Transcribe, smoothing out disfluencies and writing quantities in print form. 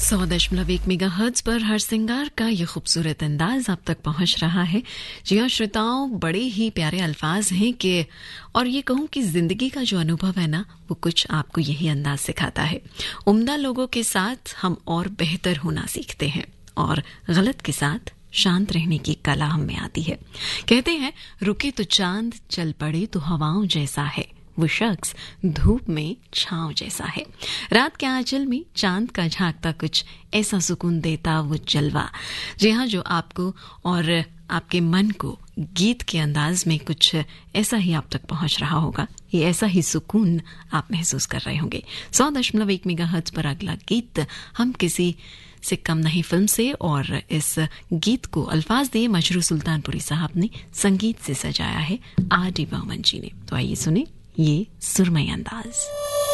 100.1 megahertz पर हर सिंगार का ये खूबसूरत अंदाज आप तक पहुंच रहा है। जी हाँ श्रोताओं, बड़े ही प्यारे अल्फाज हैं कि और ये कहूँ कि जिंदगी का जो अनुभव है ना, वो कुछ आपको यही अंदाज सिखाता है। उम्दा लोगों के साथ हम और बेहतर होना सीखते हैं और गलत के साथ शांत रहने की कला हम में आती है। कहते हैं रुके तो चांद, चल पड़े तो हवाओं जैसा है, वो शख्स धूप में छांव जैसा है। रात के आंचल में चांद का झांकता कुछ ऐसा सुकून देता वो जलवा, जी हाँ, जो आपको और आपके मन को गीत के अंदाज में कुछ ऐसा ही आप तक पहुंच रहा होगा। ये ऐसा ही सुकून आप महसूस कर रहे होंगे। 100.1 मेगाहर्ट्ज पर अगला गीत हम किसी से कम नहीं फिल्म से, और इस गीत को अल्फाज दिए मजरू सुल्तानपुरी साहब ने, संगीत से सजाया है आर डी बर्मन जी ने। तो आइए सुने ये सुरमई अंदाज।